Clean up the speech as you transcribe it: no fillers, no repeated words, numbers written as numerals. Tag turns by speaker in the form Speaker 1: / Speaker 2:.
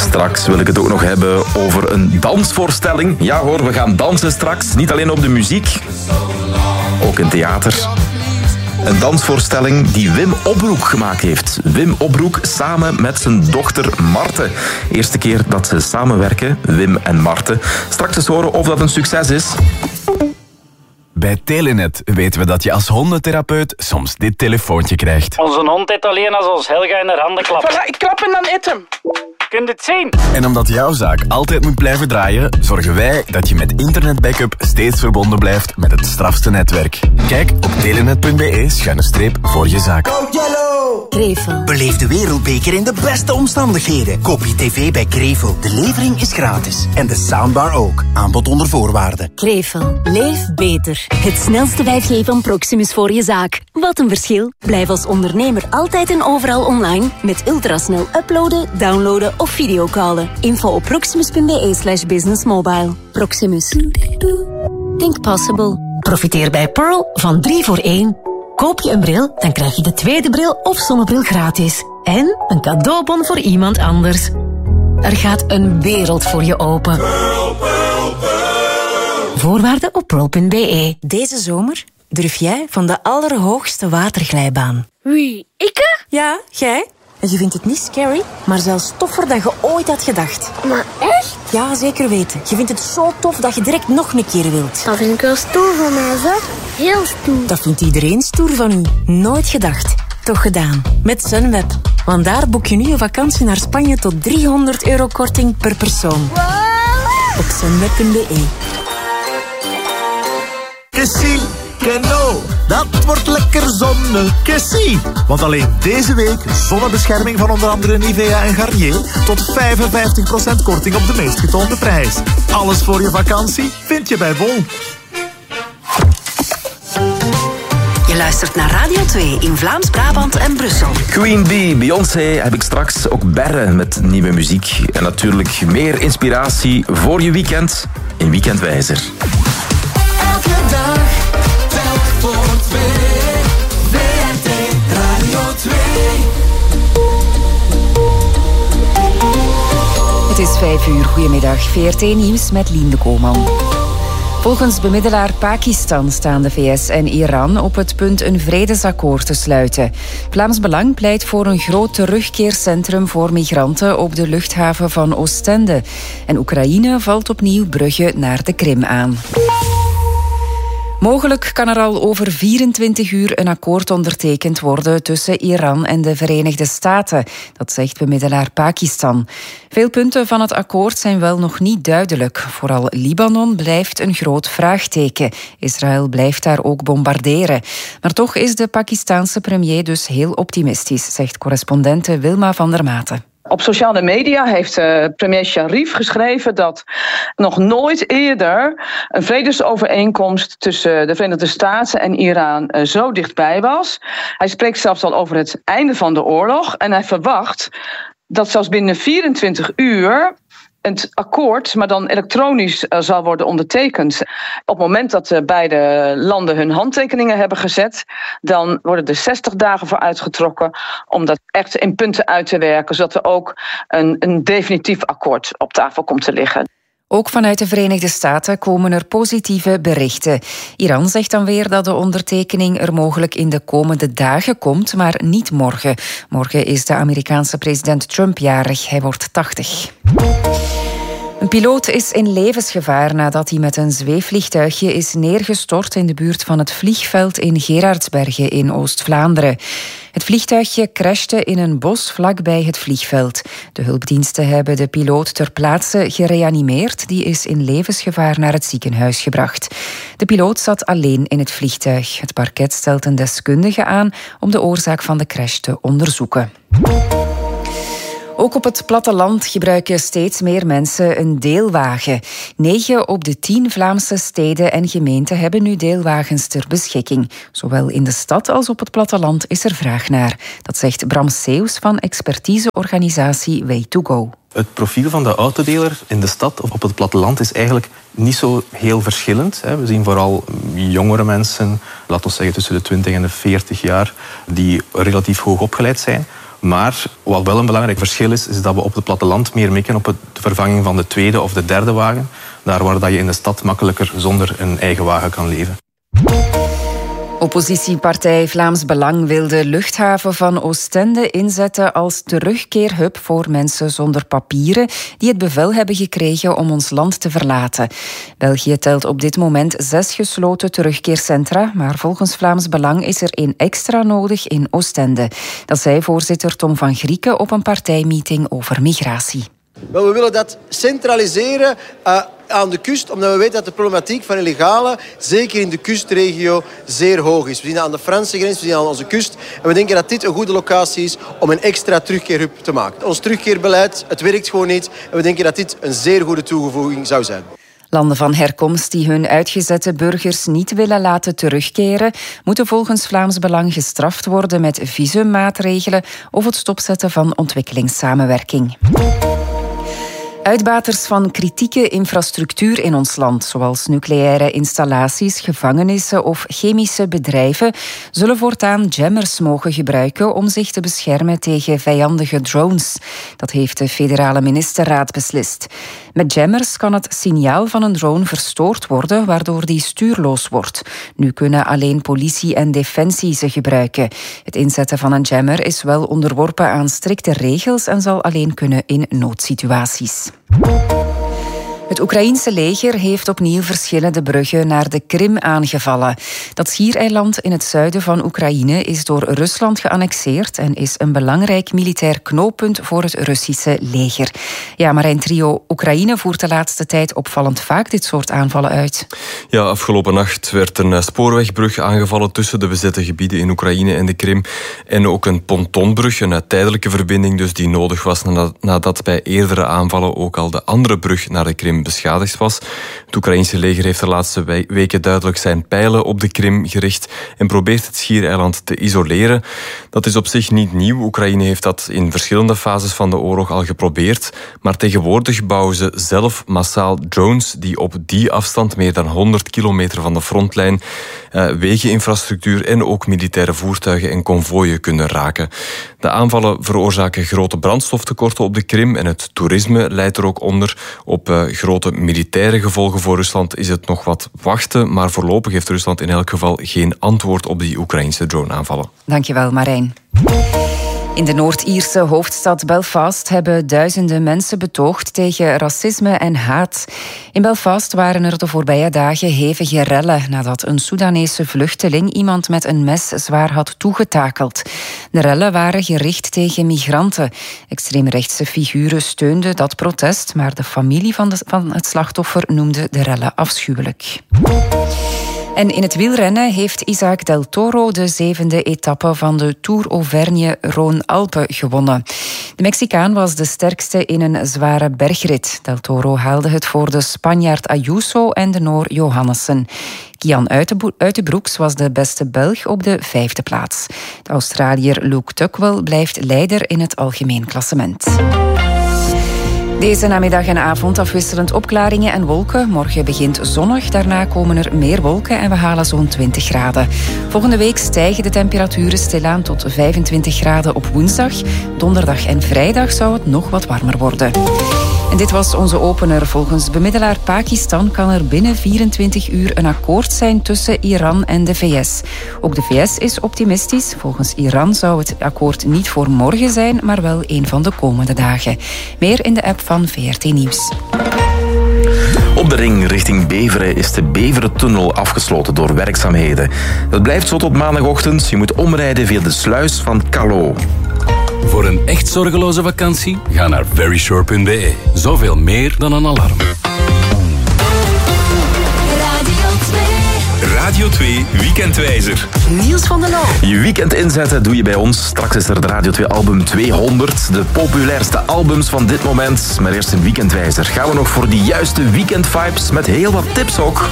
Speaker 1: Straks wil ik het ook nog hebben over een dansvoorstelling. Ja hoor, we gaan dansen straks. Niet alleen op de muziek, ook in theater. Een dansvoorstelling die Wim Opbroek gemaakt heeft. Wim Opbroek samen met zijn dochter Marten. Eerste keer dat ze samenwerken, Wim en Marten. Straks eens horen of dat een succes is.
Speaker 2: Bij Telenet weten we dat je als hondentherapeut soms dit telefoontje krijgt.
Speaker 3: Onze hond eet alleen als ons Helga in haar handen klapt.
Speaker 4: Voilà, ik klap en dan eet hem.
Speaker 3: Kunt het zien?
Speaker 2: En omdat jouw zaak altijd moet blijven draaien, zorgen wij dat je met internetbackup steeds verbonden blijft met het strafste netwerk. Kijk op telenet.be/voor je zaak.
Speaker 5: Krevel. Beleef de wereldbeker in de beste omstandigheden. Koop je tv bij Krevel. De levering is gratis. En de soundbar ook. Aanbod onder voorwaarden.
Speaker 6: Krevel. Leef beter. Het snelste 5G van Proximus voor je zaak. Wat een verschil. Blijf als ondernemer altijd en overal online. Met ultrasnel uploaden, downloaden of videocallen. Info op proximus.be/businessmobile. Proximus. Think possible. Profiteer bij Pearl van 3 voor 1. Koop je een bril, dan krijg je de tweede bril of zonnebril gratis. En een cadeaubon voor iemand anders. Er gaat een wereld voor je open. Pearl, Pearl, Pearl. Voorwaarden op pearl.be. Deze zomer durf jij van de allerhoogste waterglijbaan.
Speaker 7: Wie, ikke?
Speaker 6: Ja, jij. En je vindt het niet scary, maar zelfs toffer dan je ooit had gedacht.
Speaker 7: Maar echt?
Speaker 6: Ja, zeker weten. Je vindt het zo tof dat je direct nog een keer wilt.
Speaker 7: Dat vind ik wel stoer van mij, zeg. Heel stoer.
Speaker 6: Dat vindt iedereen stoer van u. Nooit gedacht. Toch gedaan. Met Sunweb. Want daar boek je nu een vakantie naar Spanje tot €300 korting per persoon.
Speaker 7: Wow.
Speaker 6: Op sunweb.be.
Speaker 8: Kessie, Keno, dat wordt lekker zonnekessie. Want alleen deze week zonnebescherming van onder andere Nivea en Garnier tot 55% korting op de meest getoonde prijs. Alles voor je vakantie vind je bij Bol.
Speaker 6: Je luistert naar Radio 2 in Vlaams-Brabant en Brussel.
Speaker 1: Queen Bee, Beyoncé heb ik straks. Ook Berre met nieuwe muziek. En natuurlijk meer inspiratie voor je weekend in Weekendwijzer.
Speaker 9: Elke dag, telk voor twee. WRT Radio 2.
Speaker 10: Het is 5 uur. Goedemiddag. VRT Nieuws met Lien de Koolman. Volgens bemiddelaar Pakistan staan de VS en Iran op het punt een vredesakkoord te sluiten. Vlaams Belang pleit voor een groot terugkeercentrum voor migranten op de luchthaven van Oostende. En Oekraïne valt opnieuw Brugge naar de Krim aan. Mogelijk kan er al over 24 uur een akkoord ondertekend worden tussen Iran en de Verenigde Staten. Dat zegt bemiddelaar Pakistan. Veel punten van het akkoord zijn wel nog niet duidelijk. Vooral Libanon blijft een groot vraagteken. Israël blijft daar ook bombarderen. Maar toch is de Pakistaanse premier dus heel optimistisch, zegt correspondente Wilma van der Maten.
Speaker 4: Op sociale media heeft premier Sharif geschreven dat nog nooit eerder een vredesovereenkomst tussen de Verenigde Staten en Iran zo dichtbij was. Hij spreekt zelfs al over het einde van de oorlog en hij verwacht dat zelfs binnen 24 uur het akkoord, maar dan elektronisch zal worden ondertekend. Op het moment dat beide landen hun handtekeningen hebben gezet, dan worden er 60 dagen voor uitgetrokken om dat echt in punten uit te werken, zodat er ook een definitief akkoord op tafel komt te liggen.
Speaker 10: Ook vanuit de Verenigde Staten komen er positieve berichten. Iran zegt dan weer dat de ondertekening er mogelijk in de komende dagen komt, maar niet morgen. Morgen is de Amerikaanse president Trump jarig. Hij wordt 80. Een piloot is in levensgevaar nadat hij met een zweefvliegtuigje is neergestort in de buurt van het vliegveld in Gerardsbergen in Oost-Vlaanderen. Het vliegtuigje crashte in een bos vlakbij het vliegveld. De hulpdiensten hebben de piloot ter plaatse gereanimeerd. Die is in levensgevaar naar het ziekenhuis gebracht. De piloot zat alleen in het vliegtuig. Het parket stelt een deskundige aan om de oorzaak van de crash te onderzoeken. Ook op het platteland gebruiken steeds meer mensen een deelwagen. 9 op de 10 Vlaamse steden en gemeenten hebben nu deelwagens ter beschikking. Zowel in de stad als op het platteland is er vraag naar. Dat zegt Bram Seeuws van expertiseorganisatie Way2Go.
Speaker 11: Het profiel van de autodealer in de stad of op het platteland is eigenlijk niet zo heel verschillend. We zien vooral jongere mensen, laten we zeggen tussen de 20 en de 40 jaar, die relatief hoog opgeleid zijn. Maar wat wel een belangrijk verschil is dat we op het platteland meer mikken op de vervanging van de tweede of de derde wagen. Daar waar dat je in de stad makkelijker zonder een eigen wagen kan leven.
Speaker 10: Oppositiepartij Vlaams Belang wil de luchthaven van Oostende inzetten als terugkeerhub voor mensen zonder papieren die het bevel hebben gekregen om ons land te verlaten. België telt op dit moment 6 gesloten terugkeercentra, maar volgens Vlaams Belang is er 1 extra nodig in Oostende. Dat zei voorzitter Tom van Grieken op een partijmeeting over migratie.
Speaker 12: Wel, we willen dat centraliseren aan de kust, omdat we weten dat de problematiek van illegale, zeker in de kustregio, zeer hoog is. We zien dat aan de Franse grens, we zien dat aan onze kust. En we denken dat dit een goede locatie is om een extra terugkeerhub te maken. Ons terugkeerbeleid, het werkt gewoon niet. En we denken dat dit een zeer goede toevoeging zou zijn.
Speaker 10: Landen van herkomst die hun uitgezette burgers niet willen laten terugkeren, moeten volgens Vlaams Belang gestraft worden met visummaatregelen of het stopzetten van ontwikkelingssamenwerking. Uitbaters van kritieke infrastructuur in ons land, zoals nucleaire installaties, gevangenissen of chemische bedrijven, zullen voortaan jammers mogen gebruiken om zich te beschermen tegen vijandige drones. Dat heeft de federale ministerraad beslist. Met jammers kan het signaal van een drone verstoord worden, waardoor die stuurloos wordt. Nu kunnen alleen politie en defensie ze gebruiken. Het inzetten van een jammer is wel onderworpen aan strikte regels en zal alleen kunnen in noodsituaties. Het Oekraïense leger heeft opnieuw verschillende bruggen naar de Krim aangevallen. Dat schiereiland in het zuiden van Oekraïne is door Rusland geannexeerd en is een belangrijk militair knooppunt voor het Russische leger. Ja, Marijn Trio, Oekraïne voert de laatste tijd opvallend vaak dit soort aanvallen uit.
Speaker 13: Ja, afgelopen nacht werd een spoorwegbrug aangevallen tussen de bezette gebieden in Oekraïne en de Krim. En ook een pontonbrug, een tijdelijke verbinding dus die nodig was nadat bij eerdere aanvallen ook al de andere brug naar de Krim beschadigd was. Het Oekraïense leger heeft de laatste weken duidelijk zijn pijlen op de Krim gericht en probeert het schiereiland te isoleren. Dat is op zich niet nieuw. Oekraïne heeft dat in verschillende fases van de oorlog al geprobeerd, maar tegenwoordig bouwen ze zelf massaal drones die op die afstand, meer dan 100 kilometer van de frontlijn, wegeninfrastructuur en ook militaire voertuigen en konvooien kunnen raken. De aanvallen veroorzaken grote brandstoftekorten op de Krim en het toerisme leidt er ook onder. Op grote militaire gevolgen voor Rusland is het nog wat wachten, maar voorlopig heeft Rusland in elk geval geen antwoord op die Oekraïnse droneaanvallen.
Speaker 10: Dankjewel, Marijn. In de Noord-Ierse hoofdstad Belfast hebben duizenden mensen betoogd tegen racisme en haat. In Belfast waren er de voorbije dagen hevige rellen nadat een Soedanese vluchteling iemand met een mes zwaar had toegetakeld. De rellen waren gericht tegen migranten. Extreemrechtse figuren steunden dat protest, maar de familie van het slachtoffer noemde de rellen afschuwelijk. En in het wielrennen heeft Isaac Del Toro de 7e etappe van de Tour Auvergne-Rhône-Alpes gewonnen. De Mexicaan was de sterkste in een zware bergrit. Del Toro haalde het voor de Spanjaard Ayuso en de Noor Johannessen. Kian Uijtebroeks was de beste Belg op de 5e plaats. De Australiër Luke Tuckwell blijft leider in het algemeen klassement. Deze namiddag en avond afwisselend opklaringen en wolken. Morgen begint zonnig, daarna komen er meer wolken en we halen zo'n 20 graden. Volgende week stijgen de temperaturen stilaan tot 25 graden op woensdag. Donderdag en vrijdag zou het nog wat warmer worden. En dit was onze opener. Volgens bemiddelaar Pakistan kan er binnen 24 uur een akkoord zijn tussen Iran en de VS. Ook de VS is optimistisch. Volgens Iran zou het akkoord niet voor morgen zijn, maar wel een van de komende dagen. Meer in de app van VRT Nieuws.
Speaker 1: Op de ring richting Beveren is de Beverentunnel afgesloten door werkzaamheden. Dat blijft zo tot maandagochtend. Je moet omrijden via de sluis van Callao.
Speaker 14: Voor een echt zorgeloze vakantie, ga naar verysure.be. Zoveel meer dan een alarm.
Speaker 9: Radio 2 Weekendwijzer.
Speaker 6: Niels van der Loo.
Speaker 1: Je weekend inzetten doe je bij ons. Straks is er de Radio 2 album 200. De populairste albums van dit moment. Maar eerst een weekendwijzer. Gaan we nog voor die juiste weekendvibes met heel wat tips ook.